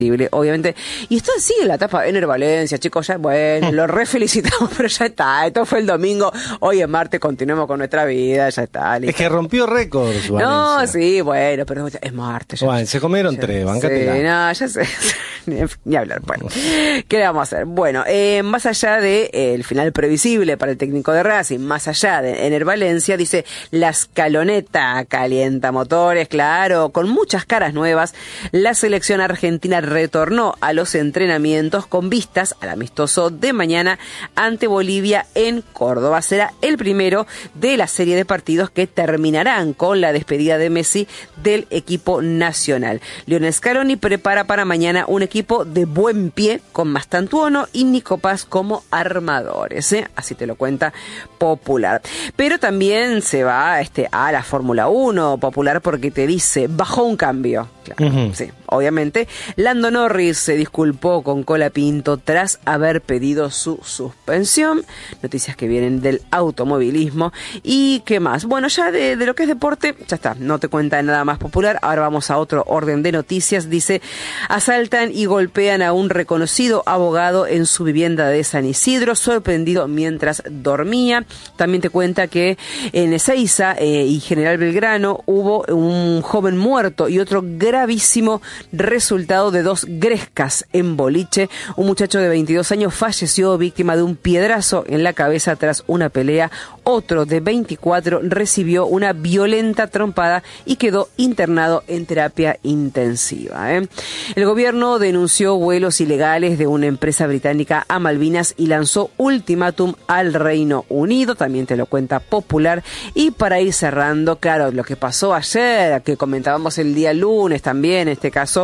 obviamente. Y esto sigue la etapa en Valencia, chicos, ya, bueno, lo refelicitamos, pero ya está, esto fue el domingo, hoy es martes, continuemos con nuestra vida, ya está. Listo. Es que rompió récords, Valencia. No, sí, bueno, pero es martes. Bueno, se comieron ya, 3, bancátela. Sí, no, ya sé, ni hablar, bueno. ¿Qué le vamos a hacer? Bueno, más allá de el final previsible para el técnico de Racing, más allá de Ener Valencia, dice, la escaloneta calienta motores, claro, con muchas caras nuevas, la selección argentina retornó a los entrenamientos con vistas al amistoso de mañana ante Bolivia en Córdoba. Será el primero de la serie de partidos que terminarán con la despedida de Messi del equipo nacional. Lionel Scaloni prepara para mañana un equipo de buen pie con Mastantuono y Nico Paz como armadores, ¿eh? Así te lo cuenta Popular. Pero también se va a la Fórmula 1 Popular porque te dice, bajó un cambio. Claro, sí, obviamente. Lando Norris se disculpó con Colapinto tras haber pedido su suspensión. Noticias que vienen del automovilismo. ¿Y qué más? Bueno, ya de lo que es deporte, ya está, no te cuenta nada más Popular. Ahora vamos a otro orden de noticias. Dice, asaltan y golpean a un reconocido abogado en su vivienda de San Isidro, sorprendido mientras dormía. También te cuenta que en Ezeiza y General Belgrano hubo un joven muerto y otro gravísimo resultado de 2 grescas en boliche. Un muchacho de 22 años falleció víctima de un piedrazo en la cabeza tras una pelea. Otro de 24 recibió una violenta trompada y quedó internado en terapia intensiva. El gobierno denunció vuelos ilegales de una empresa británica a Malvinas y lanzó ultimátum al Reino Unido. También te lo cuenta Popular. Y para ir cerrando, claro, lo que pasó ayer, que comentábamos el día lunes también, en este caso,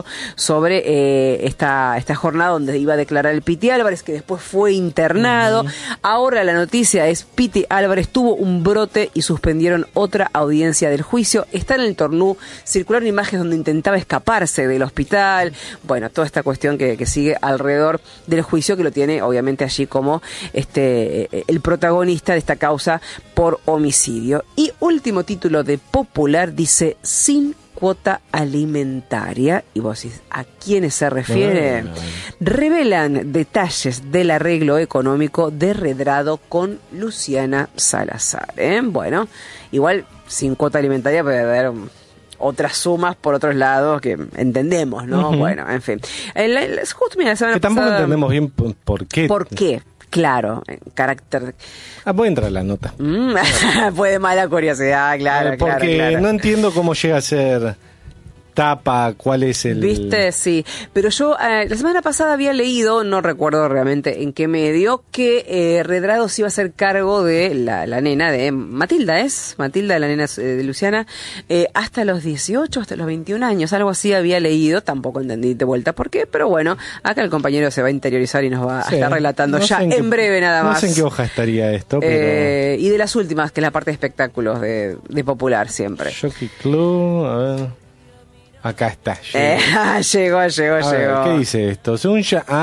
sobre esta jornada donde iba a declarar el Piti Álvarez, que después fue internado. Ahora la noticia es Piti Álvarez tuvo un brote y suspendieron otra audiencia del juicio. Está en el Tornú, circularon imágenes donde intentaba escaparse del hospital. Bueno, toda esta cuestión que sigue alrededor del juicio, que lo tiene obviamente allí como el protagonista de esta causa por homicidio. Y último título de Popular dice, sin cuota alimentaria, y vos decís, ¿a quiénes se refiere? Bueno. Revelan detalles del arreglo económico de Redrado con Luciana Salazar, Bueno, igual sin cuota alimentaria puede haber otras sumas por otros lados que entendemos, ¿no? Bueno, en fin. Justo, mira, la semana que tampoco pasada, entendemos bien por qué. ¿Por qué? Claro, en carácter... puede entrar la nota. Puede mala curiosidad, claro. Porque claro. No entiendo cómo llega a ser tapa, cuál es el... ¿Viste? Sí. Pero yo la semana pasada había leído, no recuerdo realmente en qué medio, que Redrado se iba a hacer cargo de la nena de Matilda, Matilda, la nena de Luciana, hasta los 18, hasta los 21 años, algo así había leído, tampoco entendí de vuelta por qué, pero bueno, acá el compañero se va a interiorizar y nos va a estar relatando ya en breve nada más. No sé en qué hoja estaría esto, pero... Y de las últimas, que es la parte de espectáculos de Popular siempre. Jockey Club, a ver... Acá está. Llegó. Ver, ¿qué dice esto? Según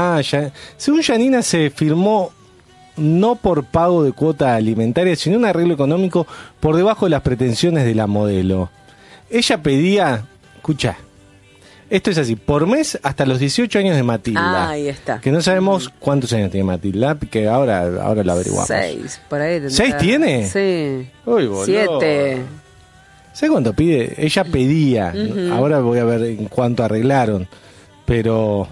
Janina se firmó no por pago de cuota alimentaria, sino un arreglo económico por debajo de las pretensiones de la modelo. Ella pedía, escucha, esto es así, por mes hasta los 18 años de Matilda. Ahí está. Que no sabemos cuántos años tiene Matilda, que ahora lo averiguamos. 6, por ahí. ¿6 tiene? Sí. Uy, boludo. 7. ¿Sabes cuánto pide? Ella pedía, ahora voy a ver en cuánto arreglaron, pero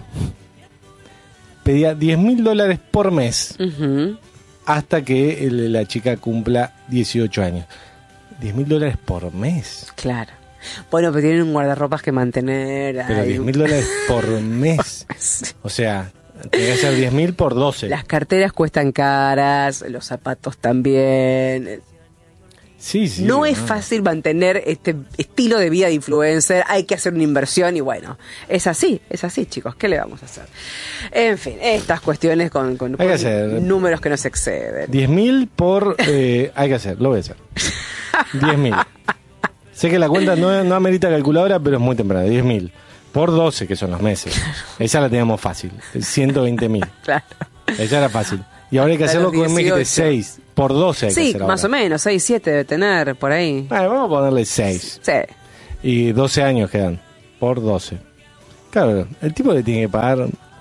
pedía $10,000 por mes hasta que la chica cumpla 18 años. $10,000 por mes. Claro. Bueno, pero tienen un guardarropas que mantener. Pero $10,000 por mes. O sea, tiene que ser 10.000 por 12. Las carteras cuestan caras, los zapatos también. Sí, no es fácil mantener este estilo de vida de influencer, hay que hacer una inversión y bueno, es así, chicos, ¿qué le vamos a hacer? En fin, estas cuestiones con números que no se exceden. 10.000 por... hay que hacer, lo voy a hacer. 10.000. Sé que la cuenta no amerita calculadora, pero es muy temprana, 10.000. Por 12, que son los meses. Esa la teníamos fácil, 120.000. Claro. Esa era fácil. Y ahora hay que hacerlo con un mes de 6. Por 12 hay que hacer más ahora. O menos, 6, 7 debe tener, por ahí. Vamos a ponerle 6. Sí. Y 12 años quedan, por 12. Claro, el tipo le tiene que pagar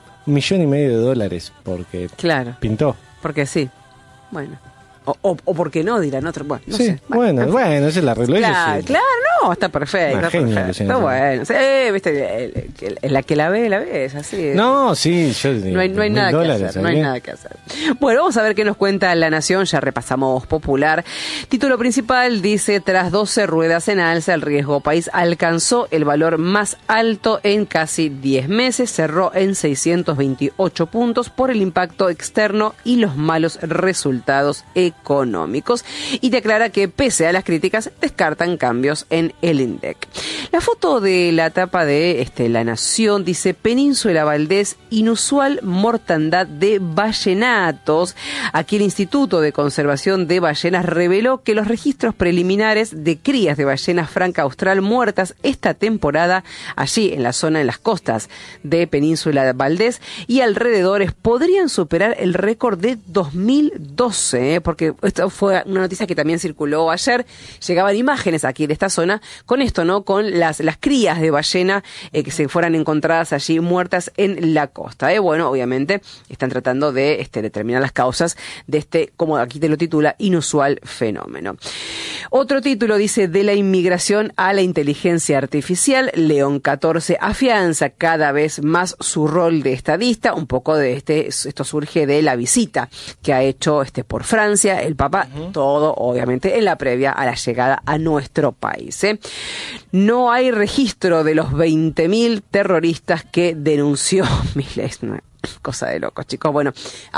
$1,500,000 porque Claro, pintó. porque sí. Bueno. O porque no, dirán otro. Bueno, no Sí, sé. bueno, ese es el arreglo. Claro, Ellos sí. claro, no, está perfecto. Una Está genia, perfecto. Luciana Está Peña. bueno. Sí, viste, la que la ve, es así. No, sí, yo No hay nada que hacer, no hay nada que hacer. Bueno, vamos a ver qué nos cuenta La Nación, ya repasamos Popular. Título principal dice, tras 12 ruedas en alza, el riesgo país alcanzó el valor más alto en casi 10 meses, cerró en 628 puntos por el impacto externo y los malos resultados económicos. Y declara que, pese a las críticas, descartan cambios en el INDEC. La foto de la tapa de La Nación dice, Península Valdés, inusual mortandad de ballenatos. Aquí el Instituto de Conservación de Ballenas reveló que los registros preliminares de crías de ballenas franca austral muertas esta temporada, allí en la zona, en las costas de Península Valdés y alrededores, podrían superar el récord de 2012, porque esto fue una noticia que también circuló ayer. Llegaban imágenes aquí de esta zona con esto, ¿no? Con las crías de ballena que se fueran encontradas allí muertas en la costa. Bueno, obviamente están tratando de determinar las causas de como aquí te lo titula, inusual fenómeno. Otro título dice, de la inmigración a la inteligencia artificial, León XIV afianza cada vez más su rol de estadista. Un poco de esto surge de la visita que ha hecho por Francia el Papa, todo obviamente en la previa a la llegada a nuestro país. No hay registro de los 20.000 terroristas que denunció Milei. Cosa de locos, chicos. Bueno,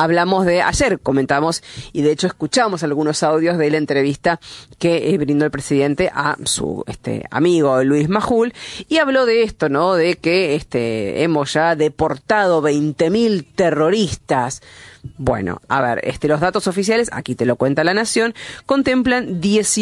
ayer comentamos y de hecho escuchamos algunos audios de la entrevista que brindó el presidente a su amigo Luis Majul, y habló de esto, ¿no? De que hemos ya deportado 20.000 terroristas. Bueno, a ver, los datos oficiales, aquí te lo cuenta La Nación, contemplan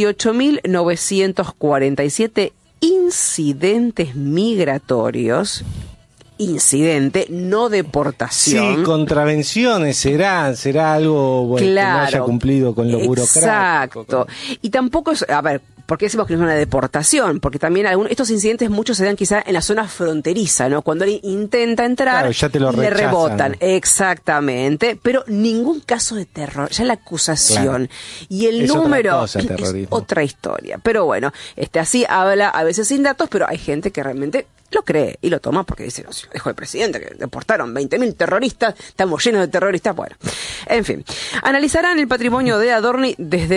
18.947 incidentes migratorios. Incidente, no deportación. Sí, contravenciones, será algo que no haya cumplido con lo burocrático. Exacto. Y tampoco es, a ver, ¿por qué decimos que no es una deportación? Porque también estos incidentes muchos se dan quizá en la zona fronteriza, ¿no? Cuando alguien intenta entrar, claro, ya te lo le rechazan. rebotan. Exactamente. Pero ningún caso de terror. Ya la acusación. Claro. Y el es número otra cosa, es otra historia. Pero bueno, así habla a veces sin datos, pero hay gente que realmente lo cree y lo toma porque dice, no, dijo el presidente que deportaron 20.000 terroristas, estamos llenos de terroristas. Bueno, en fin, analizarán el patrimonio de Adorni desde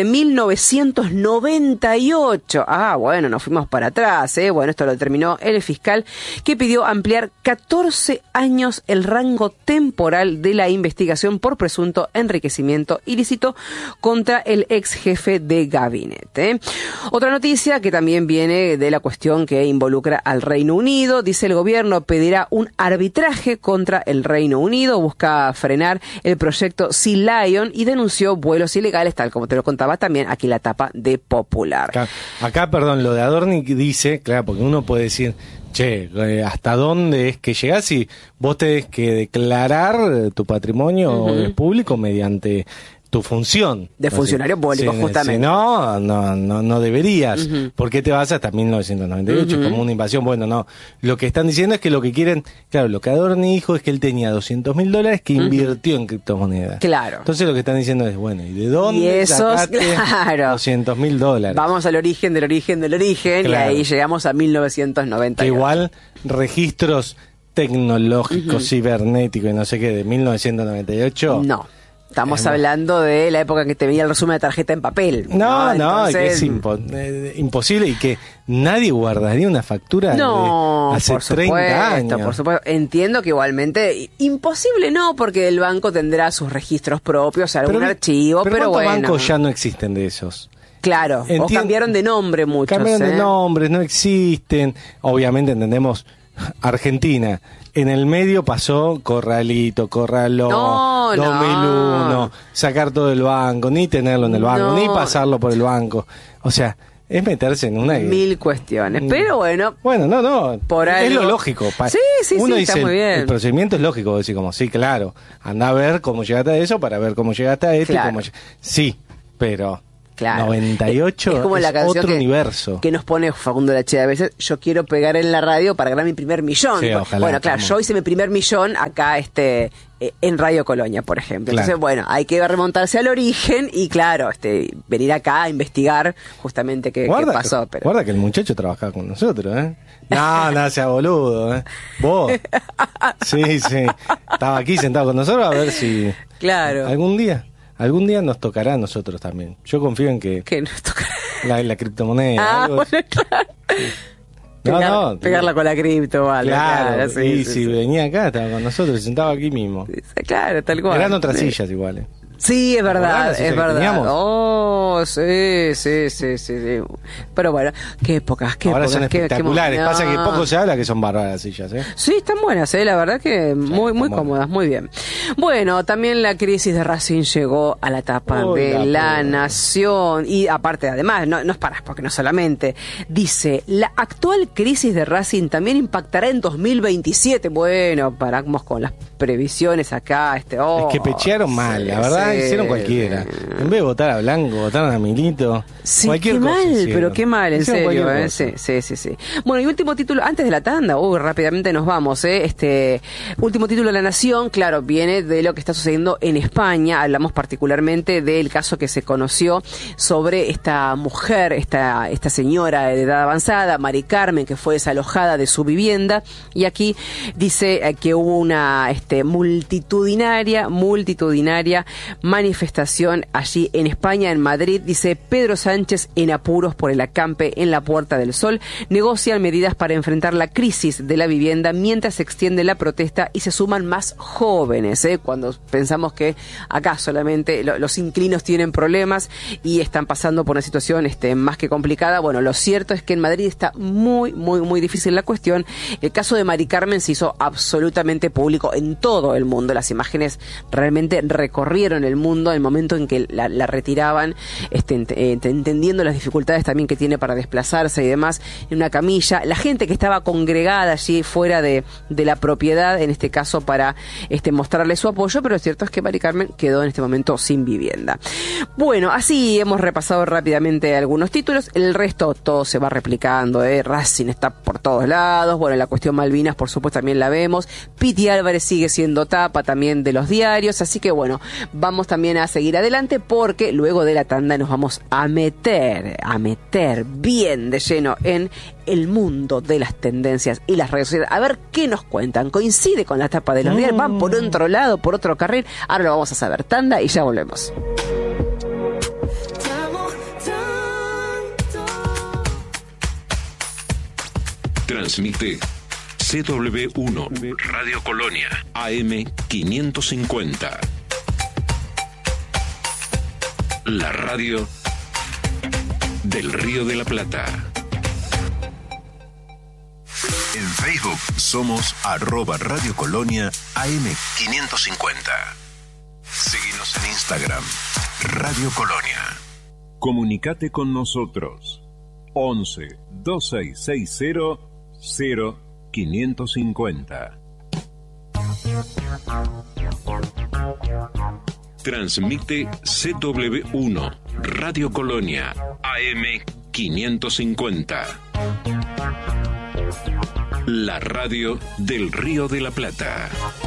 1998. Bueno, nos fuimos para atrás, Bueno, esto lo determinó el fiscal, que pidió ampliar 14 años el rango temporal de la investigación por presunto enriquecimiento ilícito contra el ex jefe de gabinete. Otra noticia que también viene de la cuestión que involucra al Reino Unido. Dice, el gobierno pedirá un arbitraje contra el Reino Unido, busca frenar el proyecto Sea Lion y denunció vuelos ilegales, tal como te lo contaba también aquí la tapa de Popular. Acá, perdón, lo de Adorni dice, claro, porque uno puede decir, che, ¿hasta dónde es que llegás? Si vos tenés que declarar tu patrimonio público mediante tu función de funcionario público, justamente. Si no deberías. ¿Por qué te vas hasta 1998 como una invasión? Bueno, no. Lo que están diciendo es que lo que quieren, claro, lo que Adorni dijo es que él tenía $200.000 que invirtió en criptomonedas. Claro. Entonces lo que están diciendo es, bueno, ¿y de dónde y esos, sacaste claro, $200.000? Vamos al origen del origen del origen, claro. Y ahí llegamos a 1998. Que igual registros tecnológicos, cibernéticos y no sé qué, de 1998... No. Estamos hablando de la época en que te venía el resumen de tarjeta en papel. No, Entonces, que es imposible y que nadie guardaría una factura de hace por 30 años. Por supuesto, entiendo que igualmente, imposible no, porque el banco tendrá sus registros propios, algún archivo, pero bueno. ¿Cuántos bancos ya no existen de esos? Claro, o cambiaron de nombre muchos. Cambiaron de nombres, no existen. Obviamente entendemos Argentina. En el medio pasó Corralito, Corralón, 2001, sacar todo el banco, ni tenerlo en el banco, ni pasarlo por el banco. O sea, es meterse en una... Mil cuestiones, pero bueno... Bueno, no, por es algo... lo lógico. Sí, uno dice, está muy bien. El procedimiento es lógico, decir como, sí, claro, anda a ver cómo llegaste a eso para ver cómo llegaste a esto. Claro. Sí, pero... Claro. 98 es como la canción otro universo. Que nos pone Facundo Lachea a veces. Yo quiero pegar en la radio para ganar mi primer millón. Sí, ojalá, bueno, claro, yo hice mi primer millón acá en Radio Colonia, por ejemplo. Claro. Entonces, bueno, hay que remontarse al origen y claro, venir acá a investigar justamente qué pasó. Pero... Guarda que el muchacho trabajaba con nosotros, ¿eh? No sea boludo, ¿eh? Vos. Sí. Estaba aquí sentado con nosotros a ver si... Claro. Algún día nos tocará a nosotros también. Yo confío en que... ¿Qué nos tocará? La criptomoneda. Bueno, claro. Pegarla con la cripto, vale. Claro, sí. Venía acá, estaba con nosotros, sentaba aquí mismo. Claro, tal cual. Eran otras sillas iguales. Sí, es verdad, es verdad. Oh, sí. Pero bueno, qué épocas, Ahora son espectaculares. Pasa que poco se habla que son bárbaras las sillas, ¿eh? Sí, están buenas, la verdad que muy cómodas, muy bien. Bueno, también la crisis de Racing llegó a la tapa de La Nación. Y aparte, además, no es para, porque no solamente dice, la actual crisis de Racing también impactará en 2027. Bueno, paramos con las previsiones acá. Es que pechearon mal, la verdad. Hicieron cualquiera. En vez de votar a Blanco, votaron a Milito. Sí, cualquier qué cosa mal, hicieron. pero qué mal, en serio. Sí. Bueno, y último título, antes de la tanda, rápidamente nos vamos. Último título de La Nación, claro, viene de lo que está sucediendo en España. Hablamos particularmente del caso que se conoció sobre esta mujer, esta señora de edad avanzada, Mari Carmen, que fue desalojada de su vivienda. Y aquí dice que hubo una multitudinaria manifestación allí en España, en Madrid. Dice, Pedro Sánchez en apuros por el acampe en la Puerta del Sol. Negocian medidas para enfrentar la crisis de la vivienda mientras se extiende la protesta y se suman más jóvenes. Cuando pensamos que acá solamente los inquilinos tienen problemas y están pasando por una situación más que complicada. Bueno, lo cierto es que en Madrid está muy difícil la cuestión. El caso de Mari Carmen se hizo absolutamente público en todo el mundo. Las imágenes realmente recorrieron el mundo en el momento en que la retiraban, entendiendo las dificultades también que tiene para desplazarse y demás, en una camilla. La gente que estaba congregada allí fuera de la propiedad, en este caso para mostrarle su apoyo, pero lo cierto es que Mari Carmen quedó en este momento sin vivienda. Bueno, así hemos repasado rápidamente algunos títulos, el resto todo se va replicando, Racing está por todos lados, bueno, la cuestión Malvinas por supuesto también la vemos, Piti Álvarez sigue siendo tapa también de los diarios, así que bueno, vamos también a seguir adelante porque luego de la tanda nos vamos a meter bien de lleno en el mundo de las tendencias y las redes sociales. A ver qué nos cuentan. Coincide con la tapa de los diarios, van por otro lado, por otro carril. Ahora lo vamos a saber. Tanda y ya volvemos. Transmite CW1 Radio Colonia AM 550. La radio del Río de la Plata. En Facebook somos @Radio Colonia AM 550. Síguenos en Instagram, Radio Colonia. Comunicate con nosotros. 11 2660 0550. Transmite CW1 Radio Colonia AM 550. La radio del Río de la Plata.